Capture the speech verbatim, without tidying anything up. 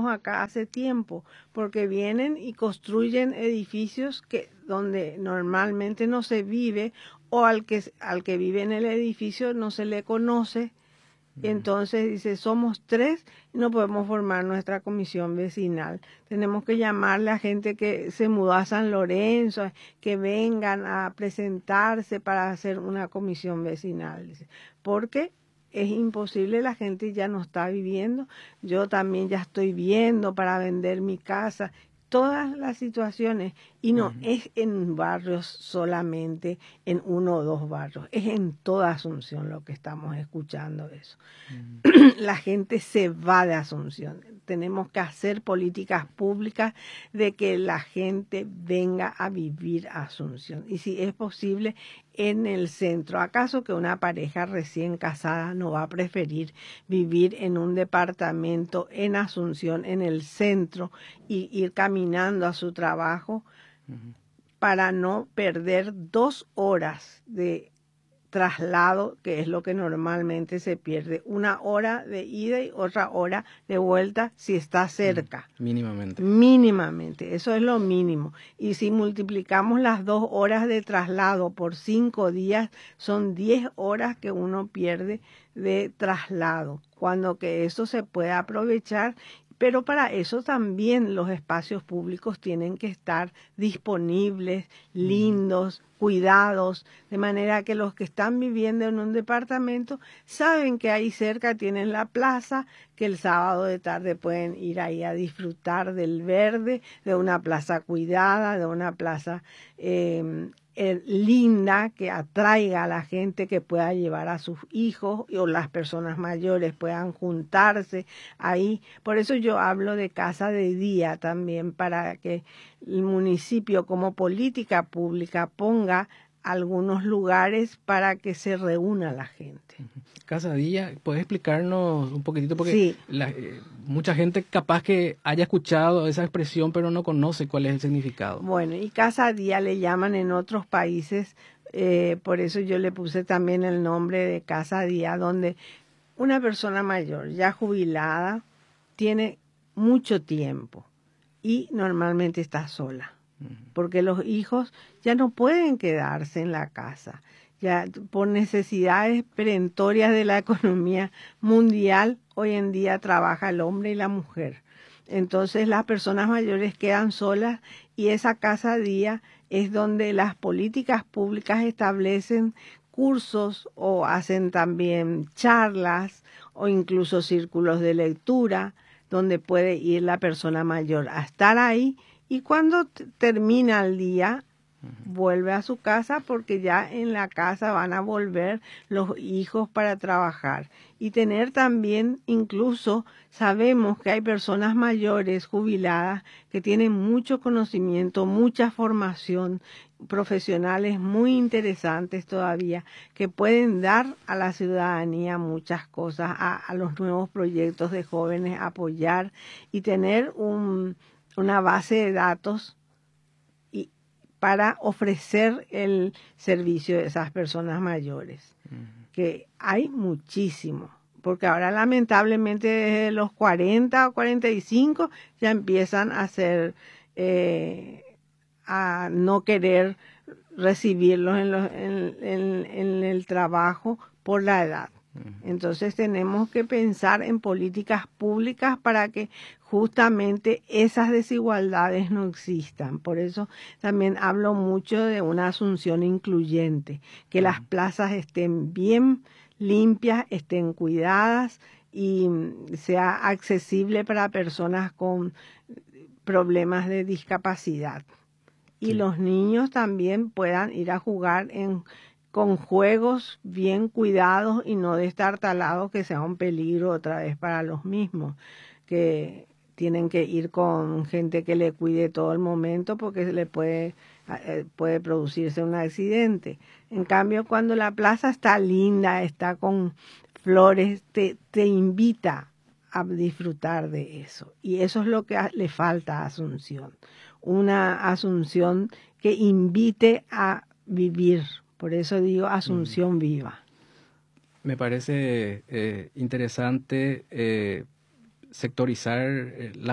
estamos acá hace tiempo, porque vienen y construyen edificios que donde normalmente no se vive, o al que, al que vive en el edificio no se le conoce. Entonces dice, somos tres y no podemos formar nuestra comisión vecinal. Tenemos que llamarle a gente que se mudó a San Lorenzo, que vengan a presentarse para hacer una comisión vecinal. Dice, porque es imposible, la gente ya no está viviendo. Yo también ya estoy viendo para vender mi casa. Todas las situaciones, y no uh-huh. es en barrios solamente, en uno o dos barrios, es en toda Asunción lo que estamos escuchando eso. Uh-huh. La gente se va de Asunción. Tenemos que hacer políticas públicas de que la gente venga a vivir a Asunción. Y si es posible, en el centro. ¿Acaso que una pareja recién casada no va a preferir vivir en un departamento en Asunción, en el centro, y ir caminando a su trabajo uh-huh. para no perder dos horas de traslado, que es lo que normalmente se pierde? Una hora de ida y otra hora de vuelta si está cerca. Mínimamente. Mínimamente, eso es lo mínimo. Y si multiplicamos las dos horas de traslado por cinco días, son diez horas que uno pierde de traslado, cuando que eso se puede aprovechar. Pero para eso también los espacios públicos tienen que estar disponibles, lindos, cuidados, de manera que los que están viviendo en un departamento saben que ahí cerca tienen la plaza, que el sábado de tarde pueden ir ahí a disfrutar del verde, de una plaza cuidada, de una plaza eh, eh, linda, que atraiga a la gente, que pueda llevar a sus hijos, o las personas mayores puedan juntarse ahí. Por eso yo hablo de casa de día también, para que el municipio como política pública ponga algunos lugares para que se reúna la gente. Casa Día, ¿puedes explicarnos un poquitito? Porque sí. la, eh, mucha gente capaz que haya escuchado esa expresión, pero no conoce cuál es el significado. Bueno, y Casa Día le llaman en otros países, eh, por eso yo le puse también el nombre de Casa Día, donde una persona mayor, ya jubilada, tiene mucho tiempo y normalmente está sola, porque los hijos ya no pueden quedarse en la casa. Ya por necesidades perentorias de la economía mundial, hoy en día trabaja el hombre y la mujer. Entonces las personas mayores quedan solas, y esa casa día es donde las políticas públicas establecen cursos o hacen también charlas o incluso círculos de lectura, donde puede ir la persona mayor a estar ahí, y cuando t- termina el día vuelve a su casa, porque ya en la casa van a volver los hijos para trabajar. Y tener también, incluso sabemos que hay personas mayores jubiladas que tienen mucho conocimiento, mucha formación, profesionales muy interesantes todavía, que pueden dar a la ciudadanía muchas cosas, a, a los nuevos proyectos de jóvenes, apoyar y tener un, una base de datos para ofrecer el servicio de esas personas mayores, uh-huh. que hay muchísimo, porque ahora lamentablemente desde los cuarenta o cuarenta y cinco ya empiezan a hacer, eh, a no querer recibirlos en, los, en, en, en el trabajo por la edad. Entonces tenemos que pensar en políticas públicas para que justamente esas desigualdades no existan. Por eso también hablo mucho de una Asunción incluyente, que las plazas estén bien limpias, estén cuidadas y sea accesible para personas con problemas de discapacidad. Y sí. Los niños también puedan ir a jugar en con juegos bien cuidados y no destartalados, que sea un peligro otra vez para los mismos, que tienen que ir con gente que le cuide todo el momento, porque se le puede, eh, puede producirse un accidente. En cambio, cuando la plaza está linda, está con flores, te, te invita a disfrutar de eso. Y eso es lo que le falta a Asunción, una Asunción que invite a vivir. Por eso digo Asunción viva. Me parece eh, interesante eh, sectorizar eh, la